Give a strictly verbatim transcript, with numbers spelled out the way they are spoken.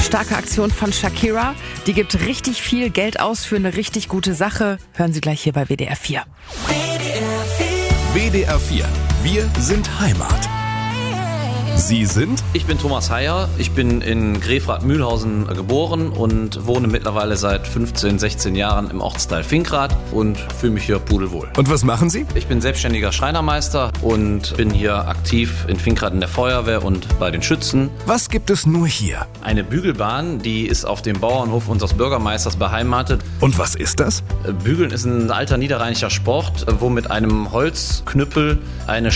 starke Aktion von Shakira. Die gibt richtig viel Geld aus für eine richtig gute Sache. Hören Sie gleich hier bei W D R vier. W D R vier. Wir sind Heimat. Sie sind? Ich bin Thomas Heyer, ich bin in Grefrath-Mühlhausen geboren und wohne mittlerweile seit fünfzehn, sechzehn Jahren im Ortsteil Finkrath und fühle mich hier pudelwohl. Und was machen Sie? Ich bin selbstständiger Schreinermeister und bin hier aktiv in Finkrath in der Feuerwehr und bei den Schützen. Was gibt es nur hier? Eine Bügelbahn, die ist auf dem Bauernhof unseres Bürgermeisters beheimatet. Und was ist das? Bügeln ist ein alter niederrheinischer Sport, wo mit einem Holzknüppel eine